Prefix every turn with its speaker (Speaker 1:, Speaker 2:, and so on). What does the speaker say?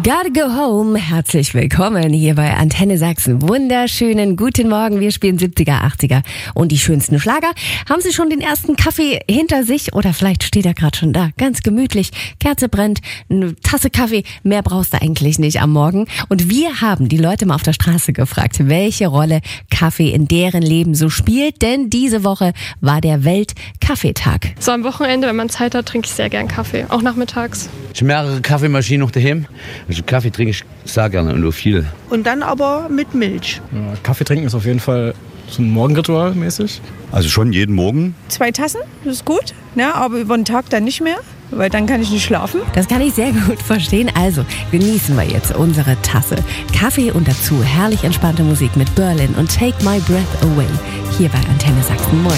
Speaker 1: Gotta go home. Herzlich willkommen hier bei Antenne Sachsen. Wunderschönen guten Morgen. Wir spielen 70er, 80er und die schönsten Schlager. Haben Sie schon den ersten Kaffee hinter sich oder vielleicht steht er gerade schon da? Ganz gemütlich. Kerze brennt, eine Tasse Kaffee. Mehr brauchst du eigentlich nicht am Morgen. Und wir haben die Leute mal auf der Straße gefragt, welche Rolle Kaffee in deren Leben so spielt. Denn diese Woche war der Weltkaffeetag.
Speaker 2: So am Wochenende, wenn man Zeit hat, trinke ich sehr gern Kaffee. Auch nachmittags.
Speaker 3: Ich habe mehrere Kaffeemaschinen noch daheim. Also Kaffee trinke ich sehr gerne und nur viel.
Speaker 4: Und dann aber mit Milch.
Speaker 5: Ja, Kaffee trinken ist auf jeden Fall so ein Morgenritual mäßig.
Speaker 6: Also schon jeden Morgen.
Speaker 4: 2 Tassen, das ist gut. Ne? Aber über den Tag dann nicht mehr, weil dann kann ich nicht schlafen.
Speaker 1: Das kann ich sehr gut verstehen. Also genießen wir jetzt unsere Tasse Kaffee und dazu herrlich entspannte Musik mit Berlin und Take My Breath Away hier bei Antenne Sachsen.